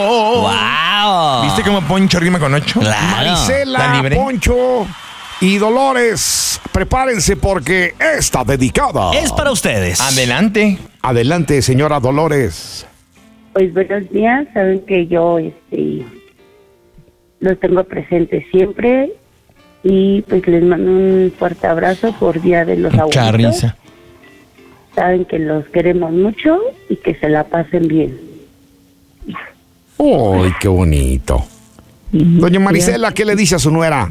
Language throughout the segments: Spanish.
¡Wow! ¿Viste cómo Poncho rima con 8? Claro. Marisela, Poncho y Dolores, prepárense porque está dedicada. Es para ustedes. Adelante. Adelante, señora Dolores. Pues buenos días, saben que yo los tengo presentes siempre y pues les mando un fuerte abrazo por Día de los Abuelitos. Mucha risa. Saben que los queremos mucho y que se la pasen bien. ¡Ay, qué bonito! Doña Marisela, ¿qué le dice a su nuera?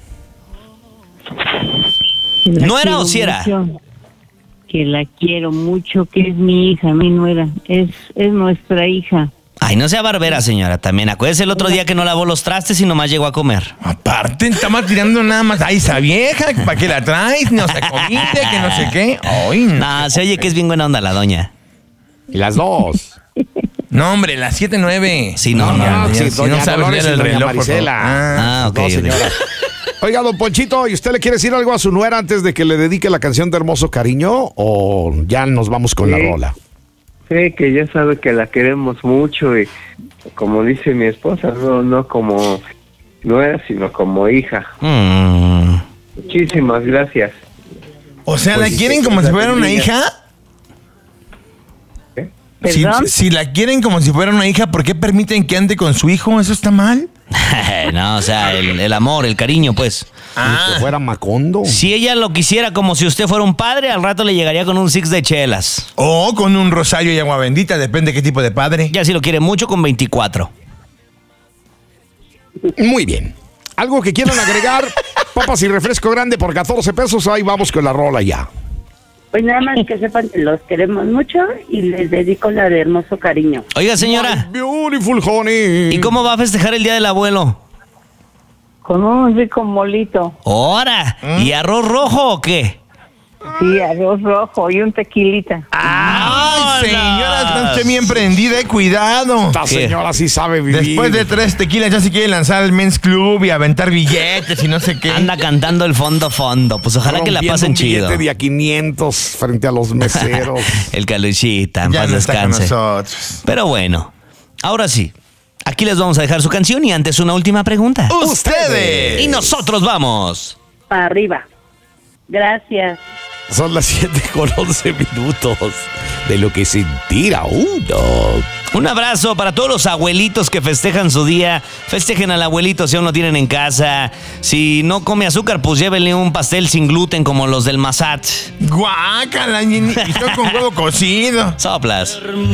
¿No era o si era? Que la quiero mucho, que es mi hija, mi nuera, es nuestra hija. Ay, no sea barbera, señora. También acuérdese el otro día que no lavó los trastes y nomás llegó a comer. Aparte, estamos tirando nada más. Ay, esa vieja, ¿para qué la traes? No se comiste, que no sé qué. Ay, no. No, se oye que es bien buena onda la doña. Y las dos. No, hombre, las 7:09. Sí, no, no. Sí, si doña no sabes Dolores leer y el doña reloj, por Marisela. favor. Ah, ok, Dos ok. señoras. Oiga, don Ponchito, ¿y usted le quiere decir algo a su nuera antes de que le dedique la canción de Hermoso Cariño? ¿O ya nos vamos con la rola? Sí, que ya sabe que la queremos mucho y como dice mi esposa, no como nuera, sino como hija. Muchísimas gracias. O sea, Pues, ¿la quieren sí, como si la fuera una bendiga. hija? Si, ¿Perdón? si la quieren como si fuera una hija, ¿por qué permiten que ande con su hijo? ¿Eso está mal? No, o sea, el amor, el cariño, pues. Que fuera Macondo. Si ella lo quisiera como si usted fuera un padre, al rato le llegaría con un six de chelas. O con un rosario y agua bendita, depende qué tipo de padre. Ya si lo quiere mucho, con 24. Muy bien. ¿Algo que quieran agregar? Papas y refresco grande por 14 pesos. Ahí vamos con la rola ya. Pues nada más que sepan que los queremos mucho y les dedico la de Hermoso Cariño. Oiga, señora, Beautiful honey. ¿y cómo va a festejar el Día del Abuelo? Con un rico molito, ¡Hora! ¿Y arroz rojo o qué? sí, arroz rojo y un tequilita. ¡Ay, señora! Está usted bien prendida, cuidado. Esta señora sí sabe vivir. Después de 3 tequilas ya se quiere lanzar al Men's Club y aventar billetes y no sé qué. Anda cantando el fondo. Pues ojalá que la Rompiendo pasen un chido. billete de a 500 frente a los meseros. El Caluchita, en Ya paz no está con descanse. nosotros. Pero bueno, ahora sí. Aquí les vamos a dejar su canción y antes una última pregunta. ¡Ustedes! Y nosotros vamos. Para arriba. Gracias. Son las 7:11 de lo que sentir a uno. Un abrazo para todos los abuelitos que festejan su día. Festejen al abuelito si aún lo tienen en casa. Si no come azúcar, pues llévenle un pastel sin gluten como los del Massat. ¡Guácala! Y con huevo cocido. Soplas.